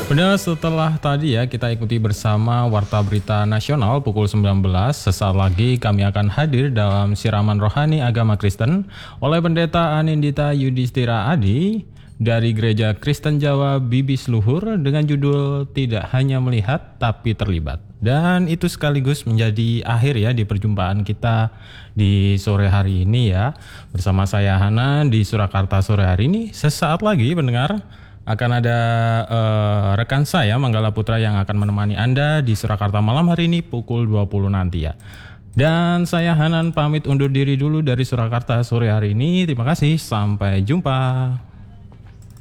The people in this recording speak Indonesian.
Benar, setelah tadi ya kita ikuti bersama Warta Berita Nasional pukul 19, sesaat lagi kami akan hadir dalam siraman rohani agama Kristen oleh Pendeta Anindita Yudhistira Adi dari Gereja Kristen Jawa Bibis Luhur dengan judul Tidak Hanya Melihat Tapi Terlibat. Dan itu sekaligus menjadi akhir ya di perjumpaan kita di sore hari ini ya. Bersama saya Hanan di Surakarta sore hari ini. Sesaat lagi pendengar akan ada rekan saya Manggala Putra yang akan menemani Anda di Surakarta malam hari ini pukul 20 nanti ya. Dan saya Hanan pamit undur diri dulu dari Surakarta sore hari ini. Terima kasih, sampai jumpa.